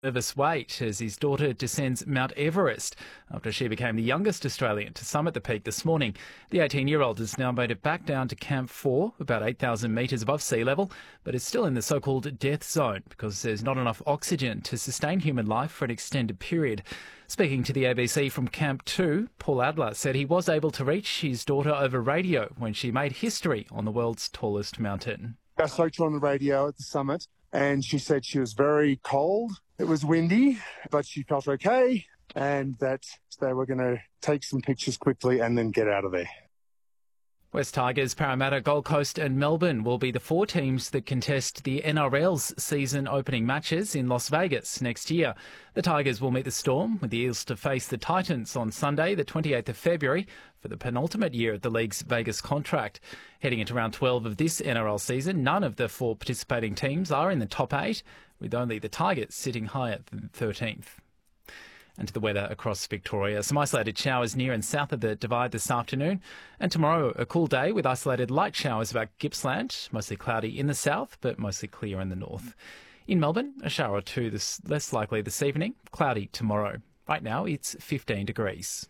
Nervous wait as his daughter descends Mount Everest after she became the youngest Australian to summit the peak this morning. The 18-year-old has now made it back down to Camp 4, about 8,000 metres above sea level, but is still in the so-called death zone because there's not enough oxygen to sustain human life for an extended period. Speaking to the ABC from Camp 2, Paul Adler said he was able to reach his daughter over radio when she made history on the world's tallest mountain. I spoke to her on the radio at the summit and she said she was very cold. It was windy, but she felt okay and that they were going to take some pictures quickly and then get out of there. West Tigers, Parramatta, Gold Coast and Melbourne will be the four teams that contest the NRL's season opening matches in Las Vegas next year. The Tigers will meet the Storm, with the Eels to face the Titans on Sunday, the 28th of February, for the penultimate year of the league's Vegas contract. Heading into round 12 of this NRL season, none of the four participating teams are in the top 8, with only the Tigers sitting higher than 13th. And to the weather across Victoria. Some isolated showers near and south of the Divide this afternoon. And tomorrow, a cool day with isolated light showers about Gippsland. Mostly cloudy in the south, but mostly clear in the north. In Melbourne, a shower or two less likely this evening. Cloudy tomorrow. Right now, it's 15 degrees.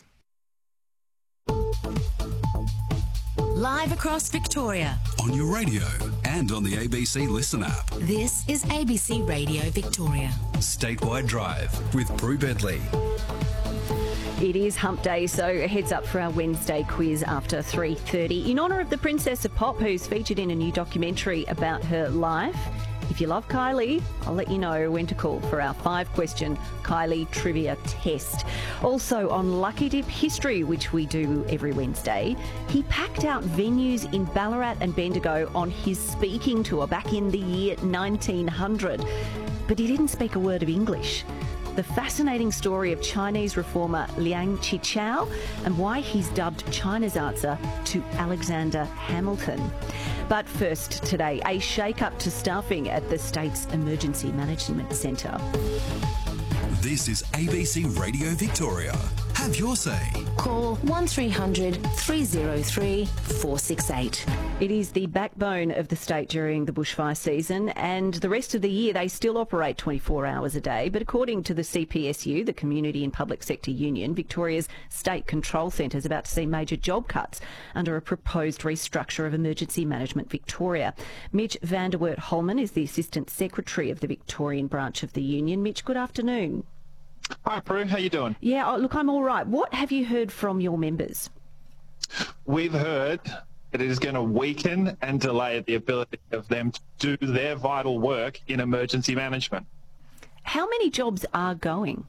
Live across Victoria. On your radio and on the ABC Listen app. This is ABC Radio Victoria. Statewide Drive with Prue Bentley. It is hump day, so a heads up for our Wednesday quiz after 3:30. In honour of the Princess of Pop, who's featured in a new documentary about her life. If you love Kylie, I'll let you know when to call for our 5-question Kylie Trivia Test. Also on Lucky Dip History, which we do every Wednesday, he packed out venues in Ballarat and Bendigo on his speaking tour back in the year 1900. But he didn't speak a word of English. The fascinating story of Chinese reformer Liang Qichao and why he's dubbed China's answer to Alexander Hamilton. But first today, a shake-up to staffing at the state's Emergency Management Centre. This is ABC Radio Victoria. Have your say. Call 1300 303 468. It is the backbone of the state during the bushfire season, and the rest of the year they still operate 24 hours a day. But according to the CPSU, the Community and Public Sector Union, Victoria's State Control Centre is about to see major job cuts under a proposed restructure of Emergency Management Victoria. Mitch van der Wert Holman is the Assistant Secretary of the Victorian branch of the union. Mitch, good afternoon. Hi, Prue. How you doing? Yeah, look, I'm all right. What have you heard from your members? We've heard that it is going to weaken and delay the ability of them to do their vital work in emergency management. How many jobs are going?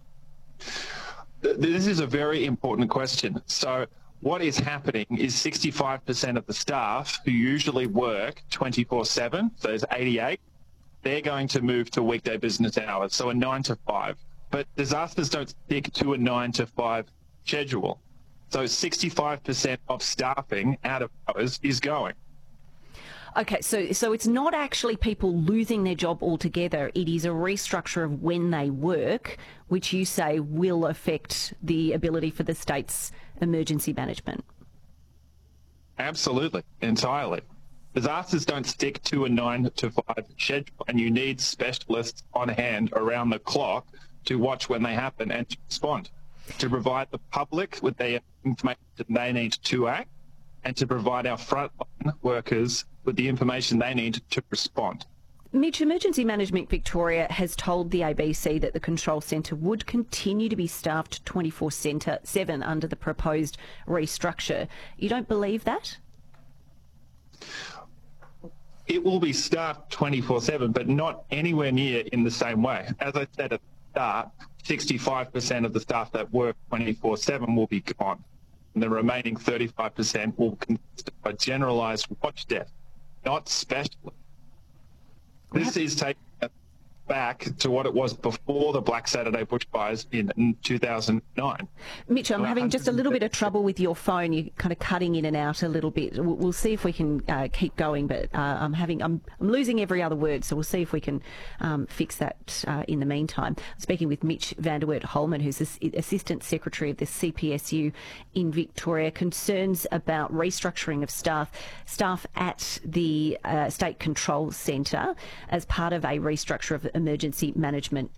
This is a very important question. So what is happening is 65% of the staff who usually work 24/7, so there's 88, they're going to move to weekday business hours, so a 9 to 5. But disasters don't stick to a 9 to 5 schedule. So 65% of staffing out of hours is going. Okay, so it's not actually people losing their job altogether. It is a restructure of when they work, which you say will affect the ability for the state's emergency management. Absolutely, entirely. Disasters don't stick to a 9 to 5 schedule, and you need specialists on hand around the clock to watch when they happen and to respond, to provide the public with the information they need to act, and to provide our frontline workers with the information they need to respond. Mitch, Emergency Management Victoria has told the ABC that the control centre would continue to be staffed 24/7 under the proposed restructure. You don't believe that? It will be staffed 24/7, but not anywhere near in the same way. As I said at the start, 65% of the staff that work 24/7 will be gone. And the remaining 35% will consist of a generalised watch desk, not specialists. This is taking us back to what it was before the Black Saturday bushfires in 2009. Mitch, I'm having just a little bit of trouble with your phone. You're kind of cutting in and out a little bit. We'll see if we can keep going, but I'm losing every other word, so we'll see if we can fix that in the meantime. Speaking with Mitch van der Wert Holman, who's the Assistant Secretary of the CPSU in Victoria, concerns about restructuring of staff at the State Control Centre as part of a restructure of Emergency Management